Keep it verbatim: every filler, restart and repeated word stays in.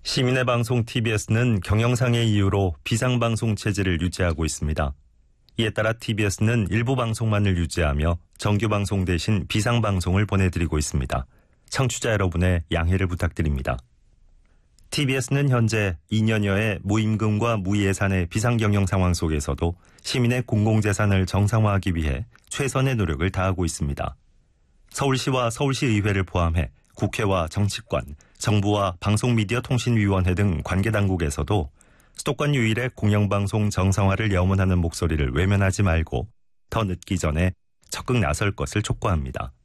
시민의 방송 티비에스는 경영상의 이유로 비상방송 체제를 유지하고 있습니다. 이에 따라 티비에스는 일부 방송만을 유지하며 정규방송 대신 비상방송을 보내드리고 있습니다. 청취자 여러분의 양해를 부탁드립니다. 티비에스는 현재 이 년여의 무임금과 무예산의 비상경영 상황 속에서도 시민의 공공재산을 정상화하기 위해 최선의 노력을 다하고 있습니다. 서울시와 서울시의회를 포함해 국회와 정치권, 정부와 방송미디어통신위원회 등 관계당국에서도 수도권 유일의 공영방송 정상화를 염원하는 목소리를 외면하지 말고 더 늦기 전에 적극 나설 것을 촉구합니다.